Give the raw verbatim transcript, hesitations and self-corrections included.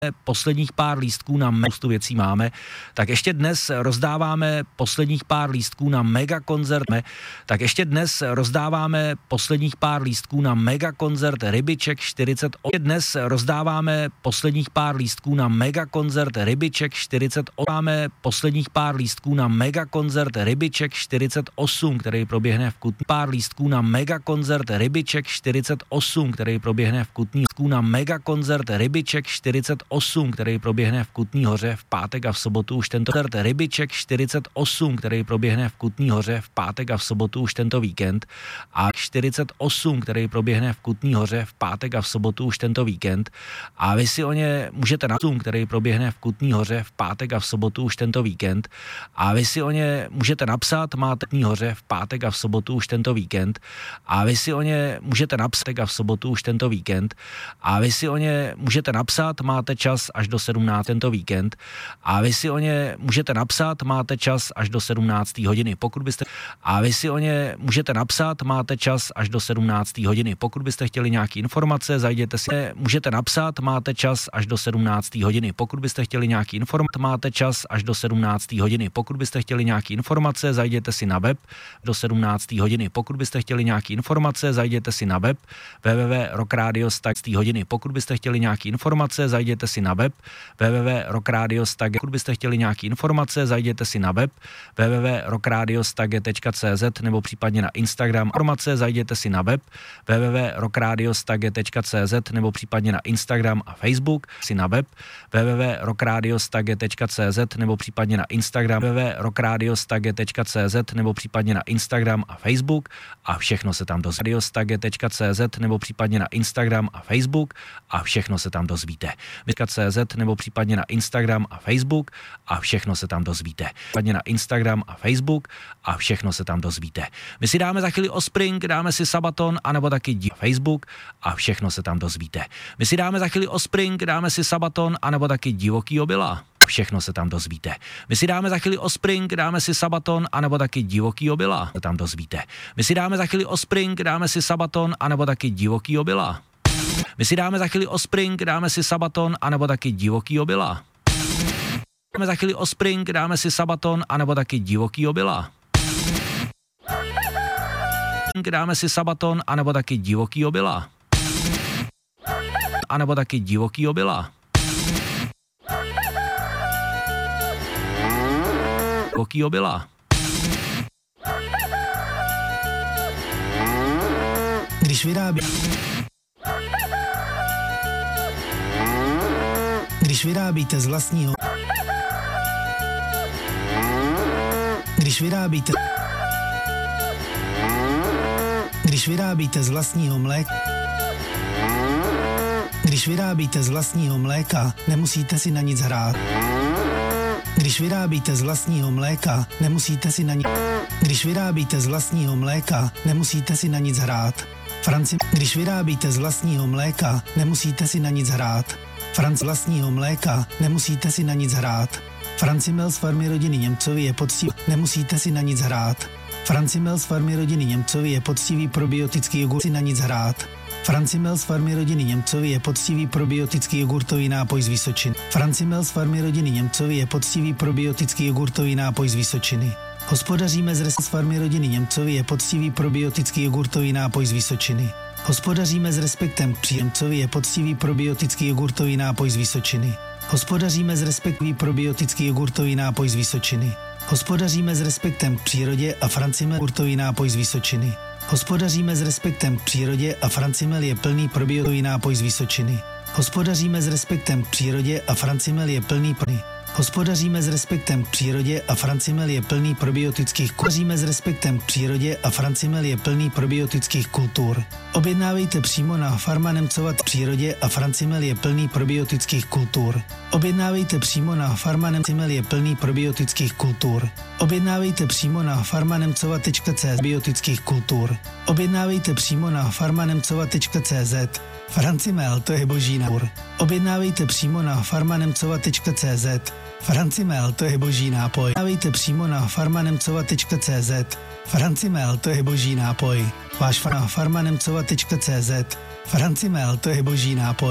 posledních pár lístků na spoustu věcí máme, tak ještě dnes rozdáváme posledních pár lístků na megakoncert, tak ještě dnes rozdáváme posledních pár lístků na megakoncert Rybiček čtyřicet osm. Dnes rozdáváme posledních pár lístků na megakoncert Rybiček čtyřicet osm. Máme posledních pár lístků na megakoncert Rybiček čtyřicet osm, který proběhne v Kutní. Pár lístků na megakoncert Rybiček čtyřicet osm, který proběhne v Kutní. Na megakoncert Rybiček čtyřicet osm, který proběhne v Kutní Hoře v pátek a v sobotu už tento koncert Rybiček čtyřicet osm, který proběhne v Kutní Hoře v pátek a v sobotu už tento víkend, a čtyřicet osm, který proběhne v Kutní Hoře v pátek a v sobotu už tento víkend, a vy si o ně můžete napsat, který proběhne v Kutní Hoře v pátek a v sobotu už tento víkend, a vy si o ně můžete napsat, máte Kutní Hoře v pátek a v sobotu už tento víkend, a vy si o ně můžete napsat a v sobotu už tento víkend, a vy si o ně můžete napsat, máte čas až do sedmnácti tento víkend, a vy si o ně můžete napsat, máte čas až do sedmnácté hodiny, pokud byste, a vy si o ně můžete napsat, máte čas až do sedmnácté hodiny, pokud byste chtěli nějaký informace, zajděte si, můžete napsat, máte čas až do sedmnácté hodiny, pokud byste chtěli nějaký informace, máte čas až do sedmnácté hodiny, pokud byste chtěli nějaký informace, zajděte si na web do sedmnácté hodiny, pokud byste chtěli nějaký informace, zajděte si na web w w w tečka rockradio hodiny. Pokud byste chtěli nějaký informace, zajděte si na web w w w tečka rockradio Pokud byste chtěli nějaký informace, zajděte si na web w w w tečka rockradio tečka c z nebo případně na Instagram. Informace, zajděte si na web w w w tečka rockradio tečka c z nebo případně na Instagram a Facebook. Si na web w w w tečka rockradio tečka c z nebo případně na Instagram w w w tečka rockradio tečka c z nebo případně na Instagram a Facebook, a všechno se tam dozvíte. tečka c z nebo případně na Instagram a Facebook, a všechno se tam dozvíte. .cz nebo případně na Instagram a Facebook, a všechno se tam dozvíte. Případně na Instagram a Facebook, a všechno se tam dozvíte. My si dáme za chvíli Offspring, dáme si Sabaton, anebo taky dí- Facebook, a všechno se tam dozvíte. My si dáme za chvíli Offspring, dáme si Sabaton, anebo taky Divoký obyla. Všechno se tam dozvíte. My si dáme za chvíli Offspring, dáme si Sabaton, anebo taky Divoký obyla. Se tam dozvíte. My si dáme za chvíli Offspring, dáme si Sabaton, anebo taky Divoký obyla. My si dáme za chvíli Offspring, dáme si Sabaton, anebo taky Divoký obyla. Dáme za chvíli Offspring, dáme si Sabaton, anebo taky Divoký obyla. Dáme si Sabaton, anebo taky Divoký obyla. Anebo taky Divoký obyla. Divoký obyla. Když vyrábí Když vyrábíte z vlastního Když vyrábíte Když vyrábíte z vlastního mléka Když vyrábíte z vlastního mléka, nemusíte si na nic hrát. Když vyrábíte z vlastního mléka, nemusíte si na nic Když vyrábíte z vlastního mléka, nemusíte si na nic hrát. Franci, když vyrábíte z vlastního mléka, nemusíte si na nic hrát. Franc vlastního mléka, nemusíte si na nic hrát. Francimel z farmy rodiny Němcovi je poctivý, nemusíte si na nic hrát. Francimel z farmy rodiny Němcovi je poctivý probiotický jogurt, si na nic hrát. Francimel z farmy rodiny Němcovi je poctivý probiotický jogurtový nápoj z Vysočiny. Francimel z farmy rodiny Němcovi je poctivý probiotický jogurtový nápoj z Vysočiny. Hospodaříme z, z farmy rodiny Němcovi je poctivý probiotický jogurtový nápoj z Vysočiny. Hospodaříme s respektem k příjemcovi je poctivý probiotický jogurtový nápoj z Vysočiny. Hospodaříme s respektem probiotický jogurtový nápoj z Vysočiny. Hospodaříme s respektem k přírodě a Francimel jogurtový nápoj z Vysočiny. Hospodaříme s respektem k přírodě a Francimel je plný probiotický nápoj z Vysočiny. Hospodaříme s respektem k přírodě a Francimel je plný plný. Hospodaříme s respektem k přírodě a Francimel je plný probiotických kultur. Hospodaříme s respektem k přírodě a Francimel je plný probiotických kultur. Objednávejte přímo na Farma Nemcova v přírodě a Francimel je plný probiotických kultur. Objednávejte přímo na Farma Nemcova je plný probiotických kultur. Objednávejte přímo na farma nemcova tečka cé zet probiotických kultur. Objednávejte přímo na farma nemcova tečka cé zet. Francimel, to je boží nápoj. Objednávejte přímo na farma nemcova tečka cé zet. Francimel, to je boží nápoj. Objednávejte přímo na farma nemcova tečka cé zet. Francimel, to je boží nápoj. Váš na farma nemcova tečka cé zet. Francimel, to je boží nápoj.